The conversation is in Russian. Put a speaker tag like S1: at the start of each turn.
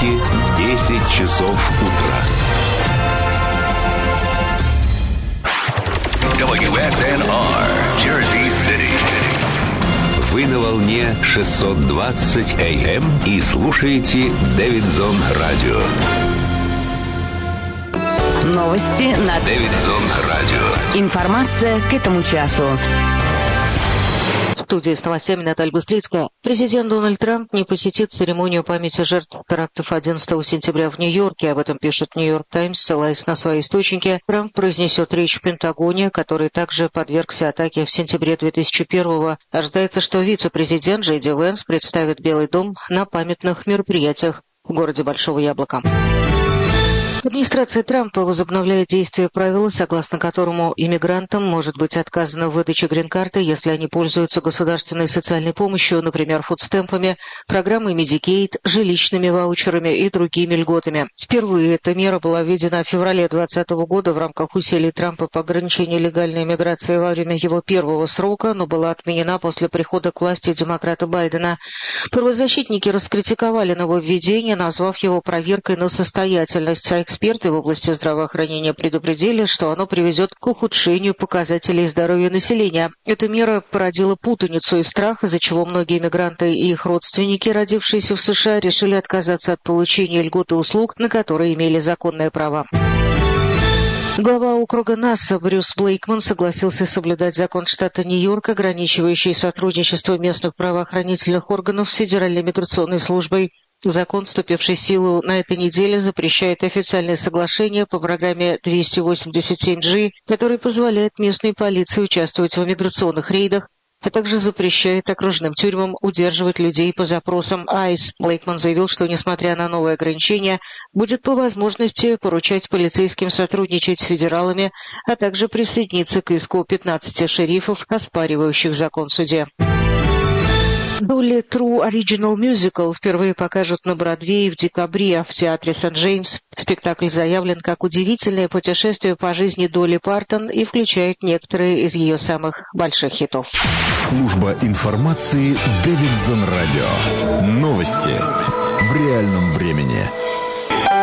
S1: понедельники в 10 часов утра. WSNR, Jersey City. Вы на волне 620 АМ и слушаете Дэвидсон Радио.
S2: Новости на
S1: Дэвидсон Радио.
S2: Информация к этому часу.
S3: В студии с новостями Наталья Быстрицкая. Президент Дональд Трамп не посетит церемонию памяти жертв терактов 11 сентября в Нью-Йорке. Об этом пишет Нью-Йорк Таймс, ссылаясь на свои источники. Трамп произнесет речь в Пентагоне, который также подвергся атаке в сентябре 2001-го. Ожидается, что вице-президент Джей Ди Венс представит Белый дом на памятных мероприятиях в городе Большого Яблока. Администрация Трампа возобновляет действие правила, согласно которому иммигрантам может быть отказано в выдаче грин-карты, если они пользуются государственной социальной помощью, например, фудстемпами, программой Medicaid, жилищными ваучерами и другими льготами. Впервые эта мера была введена в феврале 2020 года в рамках усилий Трампа по ограничению легальной миграции во время его первого срока, но была отменена после прихода к власти демократа Байдена. Правозащитники раскритиковали нововведение, назвав его проверкой на состоятельность, а эксперты в области здравоохранения предупредили, что оно приведет к ухудшению показателей здоровья населения. Эта мера породила путаницу и страх, из-за чего многие мигранты и их родственники, родившиеся в США, решили отказаться от получения льгот и услуг, на которые имели законное право. Глава округа НАСА Брюс Блейкман согласился соблюдать закон штата Нью-Йорк, ограничивающий сотрудничество местных правоохранительных органов с Федеральной миграционной службой. Закон, вступивший в силу на этой неделе, запрещает официальное соглашение по программе 287G, который позволяет местной полиции участвовать в миграционных рейдах, а также запрещает окружным тюрьмам удерживать людей по запросам ICE. Блейкман заявил, что, несмотря на новые ограничения, будет по возможности поручать полицейским сотрудничать с федералами, а также присоединиться к иску 15 шерифов, оспаривающих закон в суде. Долли True Original Musical впервые покажут на Бродвее в декабре в театре Сент-Джеймс. Спектакль заявлен как удивительное путешествие по жизни Долли Партон и включает некоторые из ее самых больших хитов.
S4: Служба информации Дэвидсон Радио. Новости в реальном времени.